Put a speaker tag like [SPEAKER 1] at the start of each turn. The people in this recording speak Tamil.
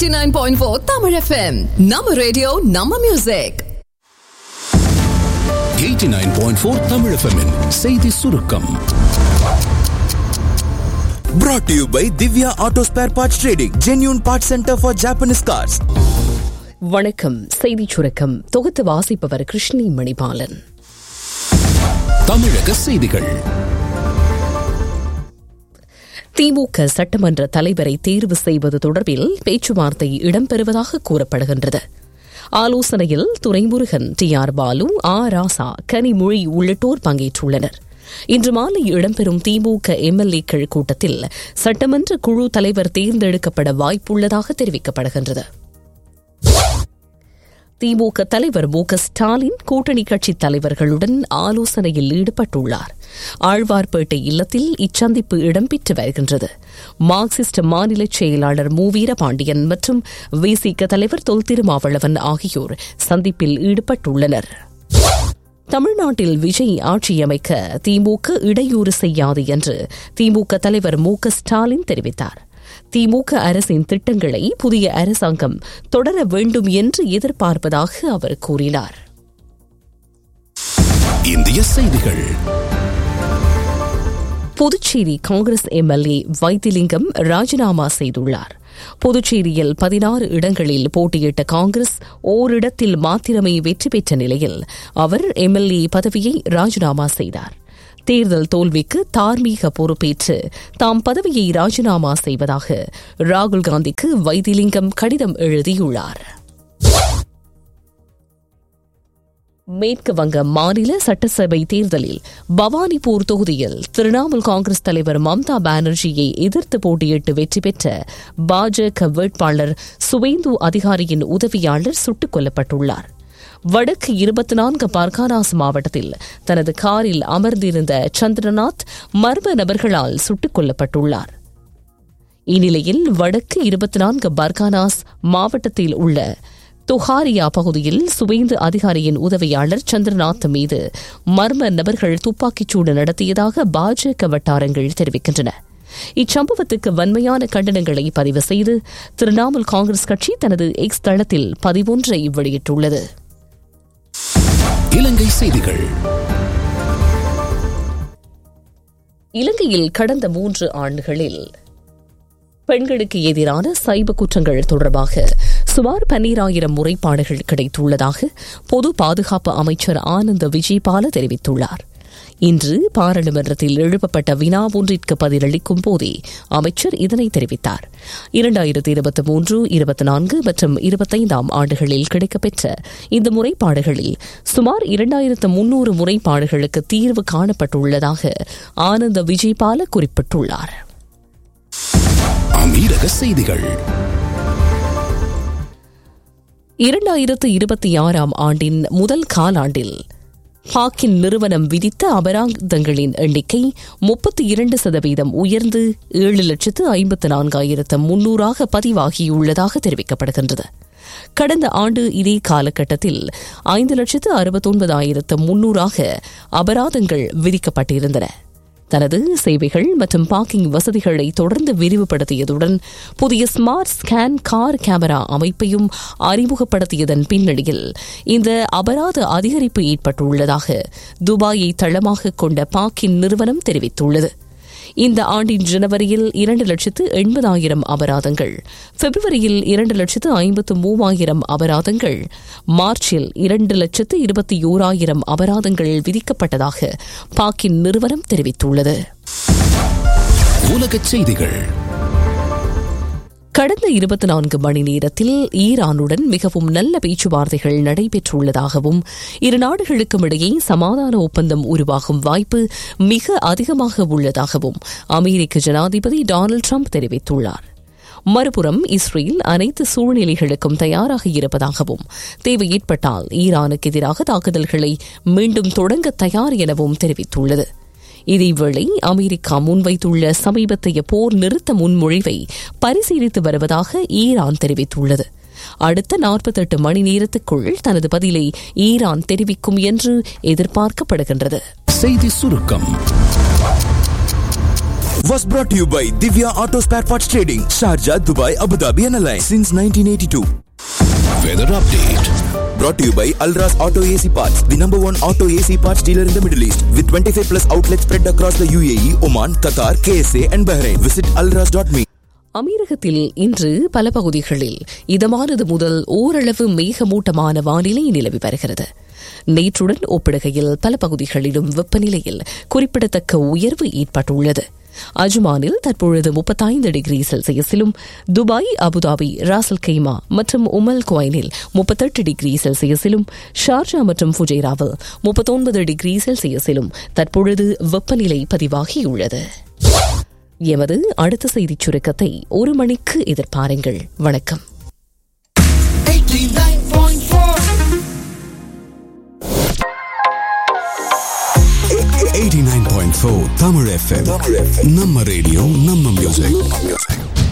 [SPEAKER 1] 89.4 Tamil FM. நம்ம ரேடியோ நம்ம மியூசிக்.
[SPEAKER 2] 89.4 Tamil FM -இன் செய்தி சுருக்கம்.
[SPEAKER 3] Brought to you by Divya Auto Spare Parts Trading, genuine parts center for Japanese cars.
[SPEAKER 4] வணக்கம். செய்தி சுருக்கம் தொகுத்து வாசிப்பவர் கிருஷ்ணி மணிபாலன்.
[SPEAKER 2] தமிழக செய்திகள்.
[SPEAKER 4] திமுக சட்டமன்ற தலைவரை தேர்வு செய்வது தொடர்பில் பேச்சுவார்த்தை இடம்பெறுவதாக கூறப்படுகின்றது. ஆலோசனையில் துரைமுருகன், TR பாலு, ராசா, கனிமொழி உள்ளிட்டோர் பங்கேற்றுள்ளனர். இன்று மாலை இடம்பெறும் திமுக MLA-க்கள் கூட்டத்தில் சட்டமன்ற குழு தலைவர் தேர்ந்தெடுக்கப்பட வாய்ப்புள்ளதாக தெரிவிக்கப்படுகின்றது. திமுக தலைவர் மு க ஸ்டாலின் கூட்டணி கட்சித் தலைவர்களுடன் ஆலோசனையில் ஈடுபட்டுள்ளார். ஆழ்வார்பேட்டை இல்லத்தில் இச்சந்திப்பு இடம்பெற்று வருகின்றது. மார்க்சிஸ்ட் மாநில செயலாளர் மு வீரபாண்டியன் மற்றும் VCK தலைவர் தொல் திருமாவளவன் ஆகியோர் சந்திப்பில் ஈடுபட்டுள்ளனர். தமிழ்நாட்டில் விஜய் ஆட்சியமைக்க திமுக இடையூறு செய்யாது என்று திமுக தலைவர் மு க ஸ்டாலின் தெரிவித்தார். திமுக அரசின் திட்டங்களை புதிய அரசாங்கம் தொடர வேண்டும் என்று எதிர்பார்ப்பதாக அவர் கூறினார்.
[SPEAKER 2] இந்திய செய்திகள்.
[SPEAKER 4] புதுச்சேரி காங்கிரஸ் MLA வைத்திலிங்கம் ராஜினாமா செய்துள்ளார். புதுச்சேரியில் 16 இடங்களில் போட்டியிட்ட காங்கிரஸ் ஓரிடத்தில் மாத்திரமே வெற்றி பெற்ற நிலையில் அவர் MLA பதவியை ராஜினாமா செய்தார். தேர்தல் தோல்விக்கு தார்மீக பொறுப்பேற்று தாம் பதவியை ராஜினாமா செய்வதாக ராகுல் காந்திக்கு வைத்திலிங்கம் கடிதம் எழுதியுள்ளார். மேற்கு வங்க மாநில சட்டசபை தேர்தலில் பவானிபூர் தொகுதியில் திரிணாமுல் காங்கிரஸ் தலைவர் மம்தா பானர்ஜியை எதிர்த்து போட்டியிட்டு வெற்றி பெற்ற பாஜக வேட்பாளர் சுவேந்து அதிகாரியின் உதவியாளர் சுட்டுக் கொல்லப்பட்டுள்ளார். வடக்கு 24 பர்கானாஸ் மாவட்டத்தில் தனது காரில் அமர்ந்திருந்த சந்திரநாத் மர்ம நபர்களால் சுட்டுக் கொல்லப்பட்டுள்ளார். இந்நிலையில் வடக்கு 24 பர்கானாஸ் மாவட்டத்தில் உள்ள துஹாரியா பகுதியில் சுவேந்து அதிகாரியின் உதவியாளர் சந்திரநாத் மீது மர்ம நபர்கள் துப்பாக்கிச்சூடு நடத்தியதாக பாஜக வட்டாரங்கள் தெரிவிக்கின்றன. இச்சம்பவத்துக்கு வன்மையான கண்டனங்களை பதிவு செய்து திரிணாமுல் காங்கிரஸ் கட்சி தனது எக்ஸ் தளத்தில் பதிவொன்றை வெளியிட்டுள்ளது.
[SPEAKER 2] இலங்கை செய்திகள்.
[SPEAKER 4] இலங்கையில் கடந்த 3 ஆண்டுகளில் பெண்களுக்கு எதிரான சைபர் குற்றங்கள் தொடர்பாக சுமார் 12,000 முறைப்பாடுகள் கிடைத்துள்ளதாக பொது பாதுகாப்பு அமைச்சர் ஆனந்த் விஜயபால தெரிவித்துள்ளார். இன்று பாராளுமன்றத்தில் எழுப்பப்பட்ட வினா ஒன்றிற்கு பதிலளிக்கும் போதே அமைச்சர் இதனை தெரிவித்தார். 2023, 24 மற்றும் 25 ஆண்டுகளில் கிடைக்கப்பெற்ற இந்த முறைப்பாடுகளில் சுமார் 2,300 முறைப்பாடுகளுக்கு தீர்வு காணப்பட்டுள்ளதாக ஆனந்த் விஜயபால குறிப்பிட்டுள்ளார்.
[SPEAKER 2] அமீரக செய்திகள்.
[SPEAKER 4] 2026 ஆண்டின் முதல் காலாண்டில் பாக்கின் நிறுவனம் விதித்த அபராதங்களின் எண்ணிக்கை 32% உயர்ந்து 7,54,300 பதிவாகியுள்ளதாக தெரிவிக்கப்படுகின்றது. கடந்த ஆண்டு இதே காலகட்டத்தில் 5,69,300 அபராதங்கள் விதிக்கப்பட்டிருந்தன. தனது சேவைகள் மற்றும் பார்க்கிங் வசதிகளை தொடர்ந்து விரிவுபடுத்தியதுடன் புதிய ஸ்மார்ட் ஸ்கேன் கார் கேமரா அமைப்பையும் அறிமுகப்படுத்தியதன் பின்னணியில் இந்த அபராத அதிகரிப்பு ஏற்பட்டுள்ளதாக துபாயை தளமாக கொண்ட பார்க்கின் நிறுவனம் தெரிவித்துள்ளது. இந்த ஆண்டின் ஜனவரியில் 2,80,000 அபராதங்கள், பிப்ரவரியில் 2,53,000 அபராதங்கள், மார்ச்சில் 2,21,000 அபராதங்கள் விதிக்கப்பட்டதாக பாக்கின் நிறுவனம் தெரிவித்துள்ளது.
[SPEAKER 2] உலகச் செய்திகள்.
[SPEAKER 4] கடந்த 24 மணி நேரத்தில் ஈரானுடன் மிகவும் நல்ல பேச்சுவார்த்தைகள் நடைபெற்றுள்ளதாகவும் இரு நாடுகளுக்கும் இடையே சமாதான ஒப்பந்தம் உருவாகும் வாய்ப்பு மிக அதிகமாக உள்ளதாகவும் அமெரிக்க ஜனாதிபதி டொனால்டு டிரம்ப் தெரிவித்துள்ளார். மறுபுறம் இஸ்ரேல் அனைத்து சூழ்நிலைகளுக்கும் தயாராக இருப்பதாகவும் தேவை ஏற்பட்டால் ஈரானுக்கு எதிராக தாக்குதல்களை மீண்டும் தொடங்க தயார் எனவும் தெரிவித்துள்ளது. இதேவேளை அமெரிக்கா முன்வைத்துள்ள சமீபத்திய போர் நிறுத்த முன்மொழிவை பரிசீலித்து வருவதாக ஈரான் தெரிவித்துள்ளது. அடுத்த 48 மணி நேரத்துக்குள் தனது பதிலை ஈரான் தெரிவிக்கும் என்று எதிர்பார்க்கப்படுகின்றது.
[SPEAKER 2] செய்தி சுருக்கம்.
[SPEAKER 3] Was brought to you by Divya Auto Spare Parts Trading, Sharjah, Dubai, Abu Dhabi and Alliance since 1982.
[SPEAKER 2] Weather update.
[SPEAKER 3] Brought to you by Alras Auto AC Parts, the number one auto AC parts dealer in the Middle East, with 25 plus outlets spread across the UAE, Oman, Qatar, KSA and Bahrain. Visit alras.me.
[SPEAKER 4] அமீரகத்தில் இன்று பல பகுதிகளில் இதமானது முதல் ஓரளவு மேகமூட்டமான வானிலை நிலவி வருகிறது. நேற்றுடன் ஒப்பிடுகையில் பல பகுதிகளிலும் வெப்பநிலையில் குறிப்பிடத்தக்க உயர்வு ஏற்பட்டுள்ளது. அஜ்மானில் தற்பொழுது 35 டிகிரி செல்சியஸிலும், துபாய், அபுதாபி, ராசல் கைமா மற்றும் உமல் குவைனில் 38 டிகிரி செல்சியஸிலும், ஷார்ஜா மற்றும் ஃபுஜைராவில் 39 டிகிரி செல்சியஸிலும் தற்பொழுது வெப்பநிலை பதிவாகியுள்ளது. எமது அடுத்த செய்திச் சுருக்கத்தை 1 மணிக்கு எதிர்பாருங்கள். வணக்கம்.
[SPEAKER 2] 89.4 Tamil FM. நம்ம ரேடியோ, நம்ம மியூசிக்.